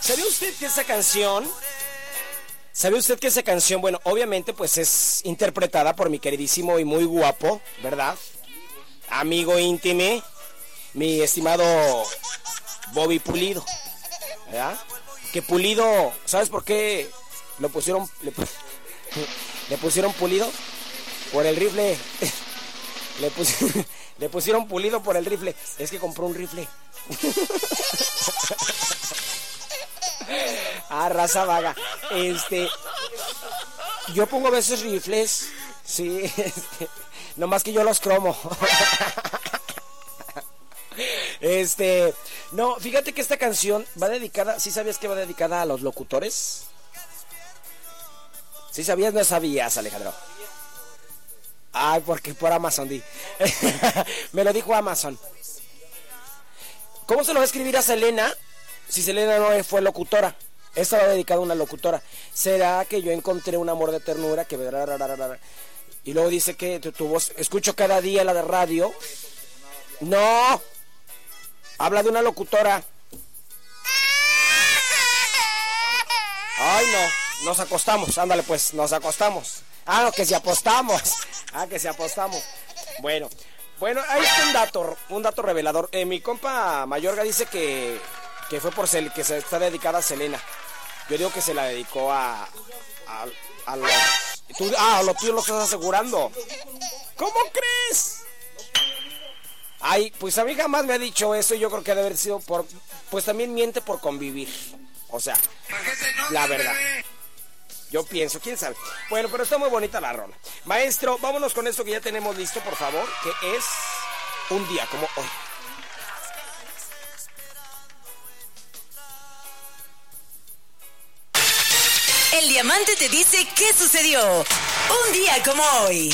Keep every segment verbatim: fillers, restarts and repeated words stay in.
¿Sabía usted que esa canción... ¿Sabe usted que esa canción, bueno, obviamente pues es interpretada por mi queridísimo y muy guapo, ¿verdad? Amigo íntimo, mi estimado Bobby Pulido, ¿verdad? Que Pulido, ¿sabes por qué lo pusieron, le, le pusieron Pulido? Por el rifle, le pusieron, le pusieron Pulido por el rifle, es que compró un rifle. Ah, raza vaga. Este, yo pongo a veces rifles, sí, este, nomás que yo los cromo. Este, no, fíjate que esta canción va dedicada, ¿sí sabías que va dedicada a los locutores? ¿Sí sabías? No sabías, Alejandro. Ay, porque por Amazon di. Me lo dijo Amazon. ¿Cómo se lo va a escribir a Selena? Si Selena no fue locutora, esta va dedicada a una locutora. ¿Será que yo encontré un amor de ternura que... Y luego dice que tu, tu voz... Escucho cada día la de radio. No. Habla de una locutora. Ay, no. Nos acostamos. Ándale, pues. Nos acostamos. Ah, no, que si apostamos. Ah, que si apostamos. Bueno. Bueno, ahí está un dato. Un dato revelador. Eh, mi compa Mayorga dice que... que fue por Cel, que se está dedicada a Selena. Yo digo que se la dedicó a a, a los tú, ah, lo tuyo lo estás asegurando. ¿Cómo crees? Ay, pues a mí jamás me ha dicho eso y yo creo que debe haber sido por, pues también miente por convivir. O sea, la verdad. Yo pienso, quién sabe. Bueno, pero está muy bonita la rola. Maestro, vámonos con esto que ya tenemos listo, por favor, que es un día como hoy. El diamante te dice qué sucedió un día como hoy.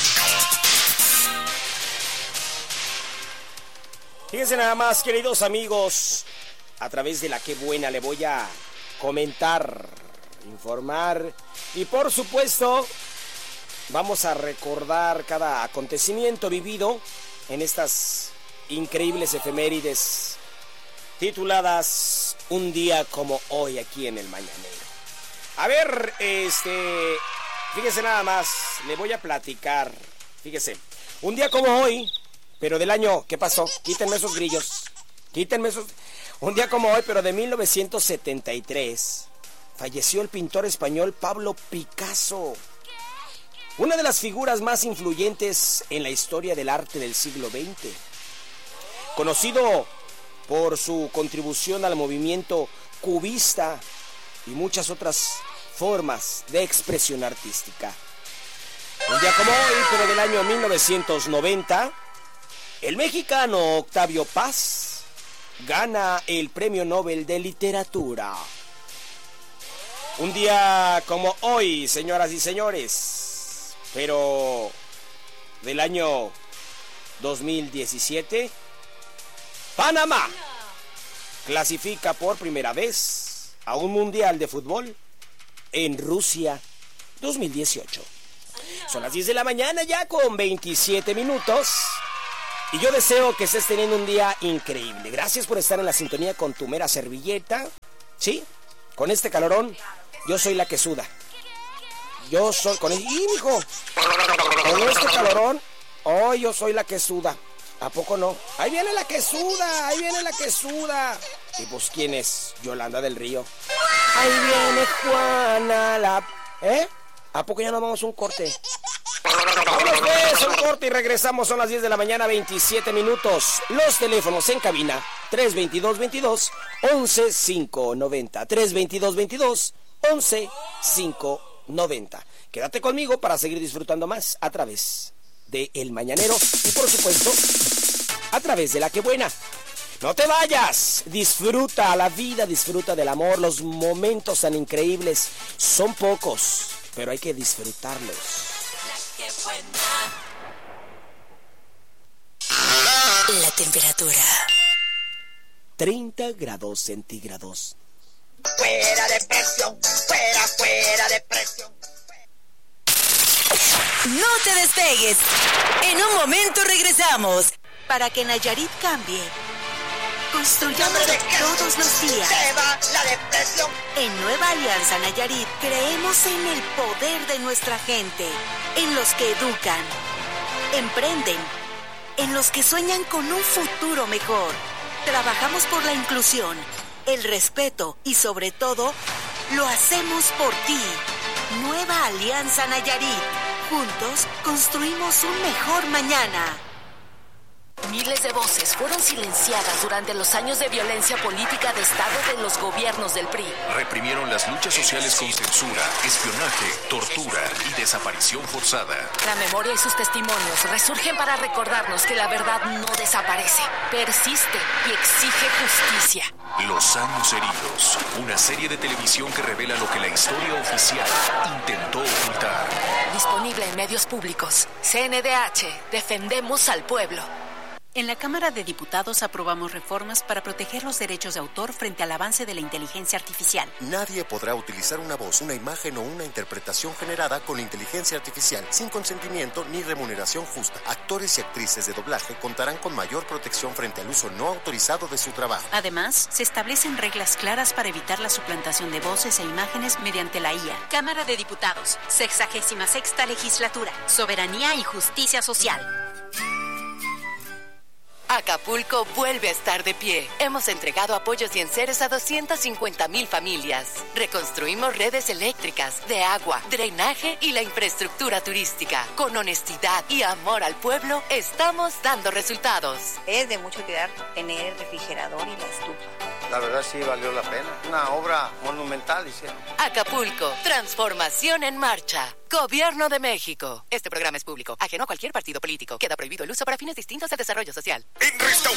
Fíjense nada más, queridos amigos, a través de la Qué Buena le voy a comentar, informar y por supuesto vamos a recordar cada acontecimiento vivido en estas increíbles efemérides tituladas Un día como hoy aquí en el Mañanero. A ver, este, fíjese nada más, le voy a platicar, fíjese, un día como hoy, pero del año, ¿qué pasó? Quítenme esos grillos, quítenme esos, un día como hoy, pero de mil novecientos setenta y tres, falleció el pintor español Pablo Picasso, una de las figuras más influyentes en la historia del arte del siglo veinte, conocido por su contribución al movimiento cubista y muchas otras formas de expresión artística. Un día como hoy, pero del año mil novecientos noventa, el mexicano Octavio Paz gana el Premio Nobel de Literatura. Un día como hoy, señoras y señores, pero del año dos mil diecisiete, Panamá clasifica por primera vez a un mundial de fútbol en Rusia dos mil dieciocho. Son las diez de la mañana ya con veintisiete minutos y yo deseo que estés teniendo un día increíble. Gracias por estar en la sintonía con tu mera servilleta. Sí, con este calorón yo soy la que suda. Yo soy con el... ¡Y, mijo! Con este calorón, oh, yo soy la que suda. ¿A poco no? Ahí viene la que suda, ahí viene la que suda. ¿Y pues quién es? Yolanda del Río. Ahí viene Juana la... ¿Eh? ¿A poco ya nos vamos a un corte? Vámonos pues, un corte y regresamos. Son las diez de la mañana, veintisiete minutos. Los teléfonos en cabina, tres veintidós veintidós once quinientos noventa. tres veintidós veintidós once quinientos noventa. Quédate conmigo para seguir disfrutando más a través de El Mañanero y por supuesto a través de La Qué Buena. No te vayas, disfruta la vida, disfruta del amor, los momentos tan increíbles son pocos, pero hay que disfrutarlos. La Qué Buena. La temperatura treinta grados centígrados. Fuera de presión, fuera, fuera de presión. No te despegues. En un momento regresamos. Para que Nayarit cambie, construyamos todos los días. Se va la depresión. En Nueva Alianza Nayarit creemos en el poder de nuestra gente, en los que educan, emprenden, en los que sueñan con un futuro mejor. Trabajamos por la inclusión, el respeto y sobre todo, lo hacemos por ti. Nueva Alianza Nayarit. Juntos construimos un mejor mañana. Miles de voces fueron silenciadas durante los años de violencia política de Estado de los gobiernos del P R I. Reprimieron las luchas sociales con censura, espionaje, tortura y desaparición forzada. La memoria y sus testimonios resurgen para recordarnos que la verdad no desaparece, persiste y exige justicia. Los años heridos, una serie de televisión que revela lo que la historia oficial intentó ocultar. Disponible en medios públicos. C N D H, defendemos al pueblo. En la Cámara de Diputados aprobamos reformas para proteger los derechos de autor frente al avance de la inteligencia artificial. Nadie podrá utilizar una voz, una imagen o una interpretación generada con inteligencia artificial sin consentimiento ni remuneración justa. Actores y actrices de doblaje contarán con mayor protección frente al uso no autorizado de su trabajo. Además, se establecen reglas claras para evitar la suplantación de voces e imágenes mediante la I A. Cámara de Diputados, sexagésima sexta legislatura, soberanía y justicia social. Acapulco vuelve a estar de pie. Hemos entregado apoyos y enseres a doscientas cincuenta mil familias. Reconstruimos redes eléctricas, de agua, drenaje y la infraestructura turística. Con honestidad y amor al pueblo, estamos dando resultados. Es de mucho cuidar tener el refrigerador y la estufa. La verdad sí valió la pena. Una obra monumental hicieron. Acapulco, transformación en marcha. Gobierno de México. Este programa es público, ajeno a cualquier partido político. Queda prohibido el uso para fines distintos de desarrollo social. En Restaurante